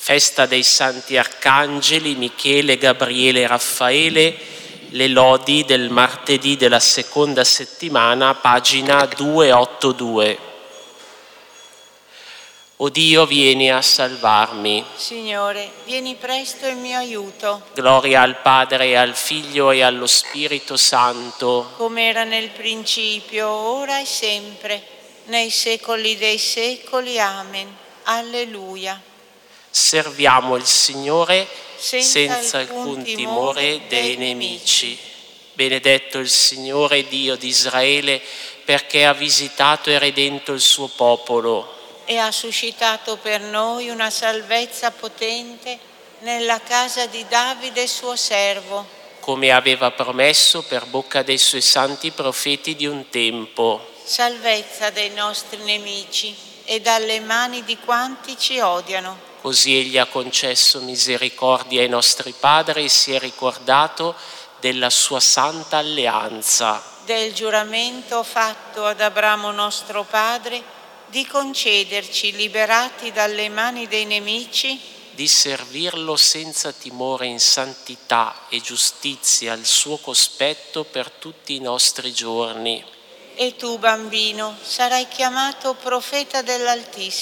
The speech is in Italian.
Festa dei Santi Arcangeli Michele, Gabriele e Raffaele, le lodi del martedì della seconda settimana, pagina 282. O Dio, vieni a salvarmi. Signore, vieni presto in mio aiuto. Gloria al Padre, e al Figlio e allo Spirito Santo. Come era nel principio, ora e sempre, nei secoli dei secoli. Amen. Alleluia. Serviamo il Signore senza alcun alcun timore dei nemici. nemici. Benedetto il Signore Dio di Israele, perché ha visitato e redento il suo popolo E ha suscitato per noi una salvezza potente nella casa di Davide suo servo, come aveva promesso per bocca dei suoi santi profeti di un tempo. salvezza dei nostri nemici e dalle mani di quanti ci odiano. Così egli ha concesso misericordia ai nostri padri e si è ricordato della sua santa alleanza. Del giuramento fatto ad Abramo nostro padre di concederci, liberati dalle mani dei nemici, di servirlo senza timore in santità e giustizia al suo cospetto per tutti i nostri giorni. E tu, bambino, sarai chiamato profeta dell'Altissimo.